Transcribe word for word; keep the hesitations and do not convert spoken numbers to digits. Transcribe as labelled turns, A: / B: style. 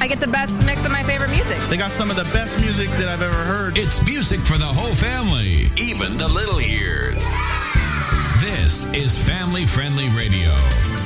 A: I get the best mix of my favorite music.
B: They got some of the best music that I've ever heard.
C: It's music for the whole family, even the little ears. This is Family Friendly Radio.